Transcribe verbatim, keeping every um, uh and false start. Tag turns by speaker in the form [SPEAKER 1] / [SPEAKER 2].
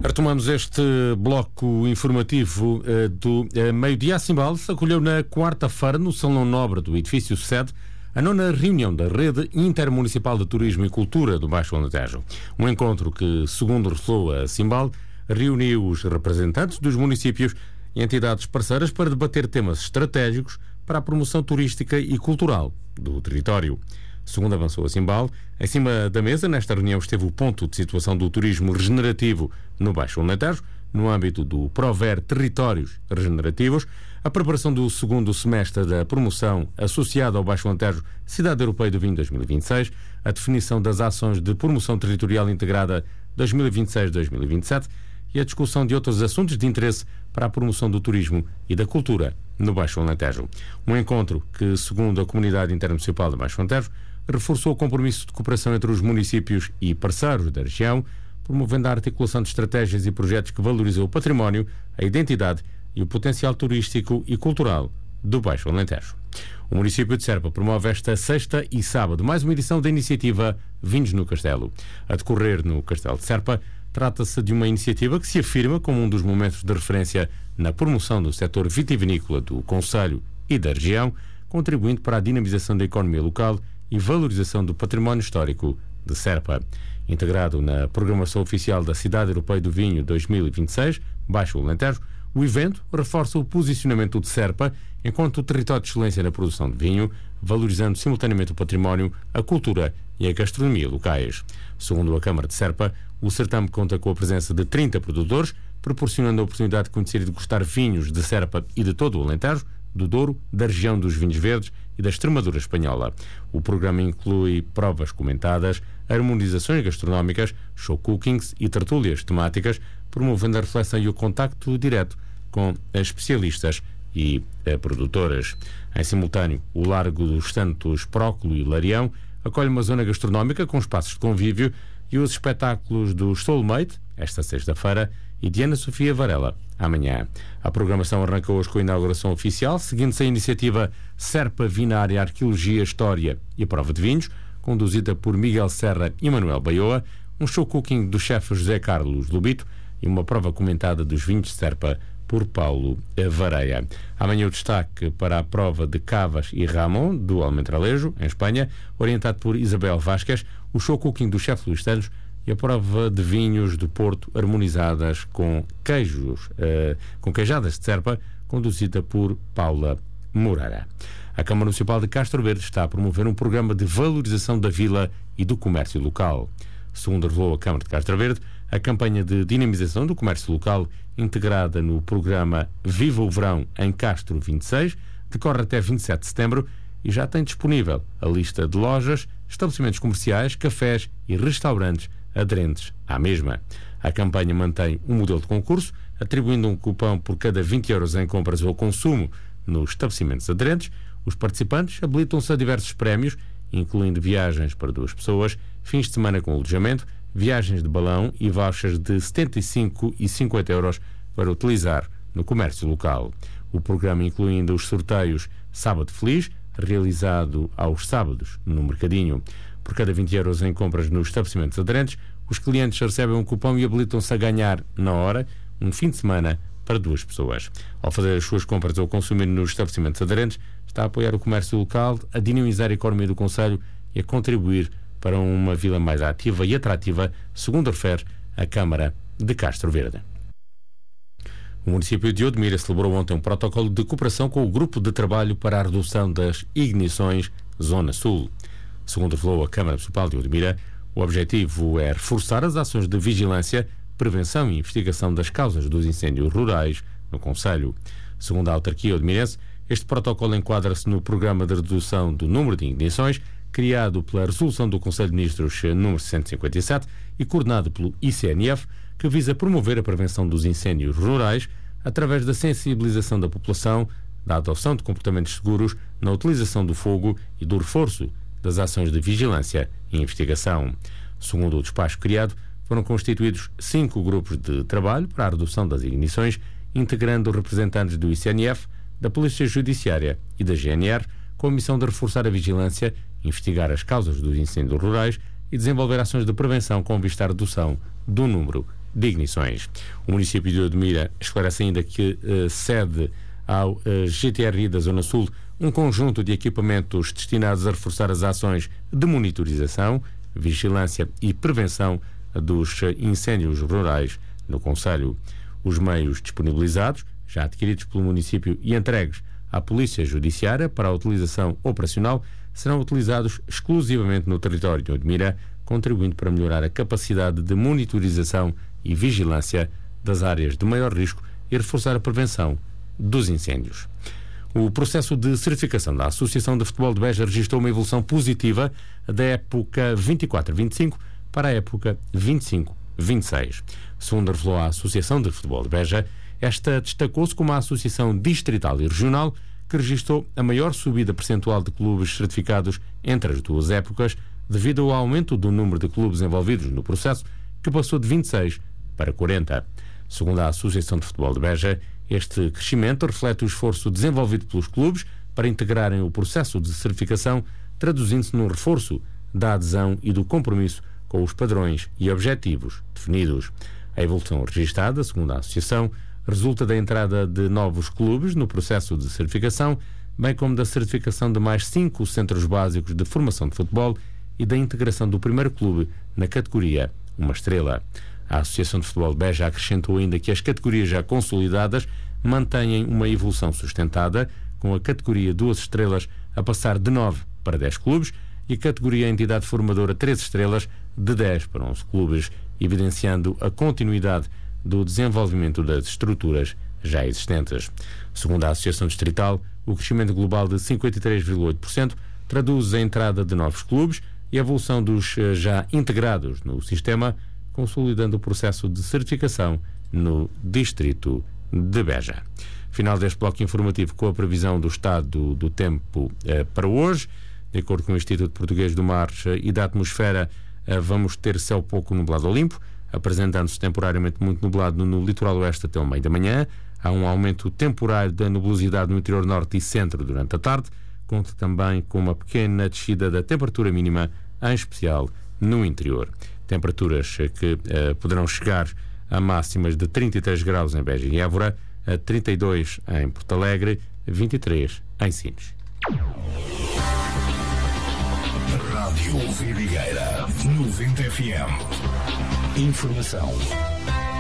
[SPEAKER 1] Retomamos este bloco informativo uh, do uh, meio-dia. A Simbal acolheu na quarta-feira, no Salão Nobre do edifício sede, a nona reunião da Rede Intermunicipal de Turismo e Cultura do Baixo Alentejo. Um encontro que, segundo revelou a Simbal, reuniu os representantes dos municípios e entidades parceiras para debater temas estratégicos para a promoção turística e cultural do território. Segundo avançou a Simbal, em cima da mesa, nesta reunião, esteve o ponto de situação do turismo regenerativo no Baixo Alentejo, no âmbito do Prover Territórios Regenerativos, a preparação do segundo semestre da promoção associada ao Baixo Alentejo Cidade Europeia do Vinho dois mil e vinte e seis, a definição das ações de promoção territorial integrada dois mil e vinte e seis a dois mil e vinte e sete e a discussão de outros assuntos de interesse para a promoção do turismo e da cultura no Baixo Alentejo. Um encontro que, segundo a Comunidade Intermunicipal do Baixo Alentejo, reforçou o compromisso de cooperação entre os municípios e parceiros da região, promovendo a articulação de estratégias e projetos que valorizam o património, a identidade e o potencial turístico e cultural do Baixo Alentejo. O município de Serpa promove esta sexta e sábado mais uma edição da iniciativa Vinhos no Castelo. A decorrer no Castelo de Serpa, trata-se de uma iniciativa que se afirma como um dos momentos de referência na promoção do setor vitivinícola do concelho e da região, contribuindo para a dinamização da economia local e valorização do património histórico de Serpa. Integrado na programação oficial da Cidade Europeia do Vinho dois mil e vinte e seis, Baixo Alentejo, o evento reforça o posicionamento de Serpa enquanto território de excelência na produção de vinho, valorizando simultaneamente o património, a cultura e a gastronomia locais. Segundo a Câmara de Serpa, o certame conta com a presença de trinta produtores, proporcionando a oportunidade de conhecer e degustar vinhos de Serpa e de todo o Alentejo, do Douro, da região dos vinhos verdes e da Extremadura espanhola. O programa inclui provas comentadas, harmonizações gastronómicas, show cookings e tertúlias temáticas, promovendo a reflexão e o contacto direto com especialistas e eh, produtoras. Em simultâneo, o Largo dos Santos Próculo e Larião acolhe uma zona gastronómica com espaços de convívio e os espetáculos do Soulmate, esta sexta-feira, e de Ana Sofia Varela, amanhã. A programação arranca hoje com a inauguração oficial, seguindo-se a iniciativa Serpa Vinária, Arqueologia, História e Prova de Vinhos, conduzida por Miguel Serra e Manuel Baioa, um show cooking do chefe José Carlos Lubito e uma prova comentada dos vinhos de Serpa por Paulo Vareia. Amanhã o destaque para a prova de Cavas e Ramon, do Almendralejo, em Espanha, orientado por Isabel Vasquez, o show cooking do chefe Luís Teles e a prova de vinhos do Porto harmonizadas com queijos, uh, com queijadas de Serpa, conduzida por Paula Moreira. A Câmara Municipal de Castro Verde está a promover um programa de valorização da vila e do comércio local. Segundo revelou a Câmara de Castro Verde, a campanha de dinamização do comércio local, integrada no programa Viva o Verão em Castro vinte e seis, decorre até vinte e sete de setembro e já tem disponível a lista de lojas, estabelecimentos comerciais, cafés e restaurantes aderentes à mesma. A campanha mantém um modelo de concurso, atribuindo um cupão por cada vinte euros em compras ou consumo nos estabelecimentos aderentes. Os participantes habilitam-se a diversos prémios, incluindo viagens para duas pessoas, fins de semana com alojamento, viagens de balão e vouchers de setenta e cinco e cinquenta euros para utilizar no comércio local. O programa inclui ainda os sorteios Sábado Feliz, realizado aos sábados no Mercadinho. Por cada vinte euros em compras nos estabelecimentos aderentes, os clientes recebem um cupão e habilitam-se a ganhar, na hora, um fim de semana para duas pessoas. Ao fazer as suas compras ou consumir nos estabelecimentos aderentes, está a apoiar o comércio local, a dinamizar a economia do concelho e a contribuir para uma vila mais ativa e atrativa, segundo refere a Câmara de Castro Verde. O município de Odmira celebrou ontem um protocolo de cooperação com o Grupo de Trabalho para a Redução das Ignições Zona Sul. Segundo revelou a Câmara Municipal de Odmira, o objetivo é reforçar as ações de vigilância, prevenção e investigação das causas dos incêndios rurais no concelho. Segundo a autarquia odmirense, este protocolo enquadra-se no programa de redução do número de ignições, criado pela Resolução do Conselho de Ministros número cento e cinquenta e sete e coordenado pelo I C N F, que visa promover a prevenção dos incêndios rurais através da sensibilização da população, da adoção de comportamentos seguros na utilização do fogo e do reforço das ações de vigilância e investigação. Segundo o despacho criado, foram constituídos cinco grupos de trabalho para a redução das ignições, integrando representantes do I C N F, da Polícia Judiciária e da G N R, com a missão de reforçar a vigilância, investigar as causas dos incêndios rurais e desenvolver ações de prevenção com vista à redução do número de ignições. O município de Odmira esclarece ainda que uh, cede ao uh, G T R I da Zona Sul um conjunto de equipamentos destinados a reforçar as ações de monitorização, vigilância e prevenção dos incêndios rurais no concelho. Os meios disponibilizados, já adquiridos pelo município e entregues à Polícia Judiciária para a utilização operacional, serão utilizados exclusivamente no território de Odmira, contribuindo para melhorar a capacidade de monitorização e vigilância das áreas de maior risco e reforçar a prevenção dos incêndios. O processo de certificação da Associação de Futebol de Beja registrou uma evolução positiva da época vinte e quatro vinte e cinco para a época vinte e cinco vinte e seis. Segundo revelou a Associação de Futebol de Beja, esta destacou-se como a Associação Distrital e Regional que registrou a maior subida percentual de clubes certificados entre as duas épocas, devido ao aumento do número de clubes envolvidos no processo, que passou de vinte e seis para quarenta. Segundo a Associação de Futebol de Beja, este crescimento reflete o esforço desenvolvido pelos clubes para integrarem o processo de certificação, traduzindo-se num reforço da adesão e do compromisso com os padrões e objetivos definidos. A evolução registada, segundo a Associação, resulta da entrada de novos clubes no processo de certificação, bem como da certificação de mais cinco centros básicos de formação de futebol e da integração do primeiro clube na categoria Uma Estrela. A Associação de Futebol de Beja acrescentou ainda que as categorias já consolidadas mantêm uma evolução sustentada, com a categoria Duas Estrelas a passar de nove para dez clubes e a categoria Entidade Formadora Três Estrelas de dez para onze clubes, evidenciando a continuidade do desenvolvimento das estruturas já existentes. Segundo a Associação Distrital, o crescimento global de cinquenta e três vírgula oito por cento traduz a entrada de novos clubes e a evolução dos já integrados no sistema, consolidando o processo de certificação no distrito de Beja. Final deste bloco informativo com a previsão do estado do, do tempo eh, para hoje. De acordo com o Instituto Português do Mar e da Atmosfera, eh, vamos ter céu pouco nublado ou limpo, apresentando-se temporariamente muito nublado no, no litoral oeste até o meio da manhã. Há um aumento temporário da nubosidade no interior norte e centro durante a tarde, conta também com uma pequena descida da temperatura mínima, em especial no interior. Temperaturas que uh, poderão chegar a máximas de trinta e três graus em Beja e Évora, a trinta e dois em Porto Alegre, vinte e três em Sines.
[SPEAKER 2] Rádio Vidigueira noventa F M. Informação